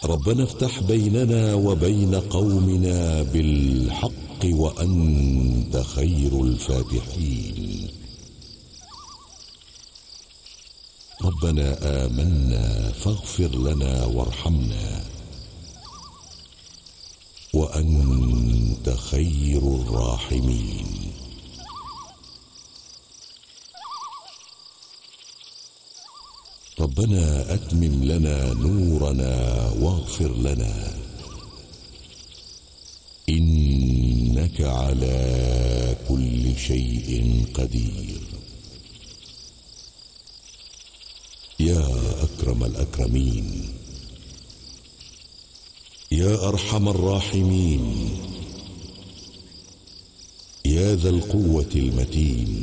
ربنا افتح بيننا وبين قومنا بالحق وأنت خير الفاتحين. ربنا آمنا فاغفر لنا وارحمنا وأنت خير الراحمين. ربنا أتمم لنا نورنا واغفر لنا إنك على كل شيء قدير. يا أكرم الأكرمين، يا أرحم الراحمين، يا ذا القوة المتين.